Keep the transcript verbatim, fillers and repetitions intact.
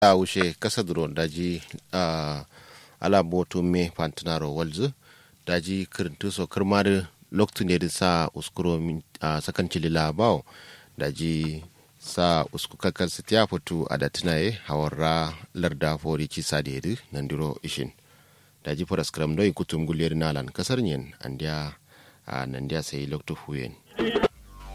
a wuce kasa duro daji a ala boto me pantanaro walzu daji kirintu so kirmar loktu ne sa uskuro a sakan cilila bawo daji sa usku kakar sitiya fito a da tunaye hawarra larda fori ci sadiri nan diro ishin daji fara skram doyin kutum guliyar nalan kasar yin andiya a nan dia sai loktu huyen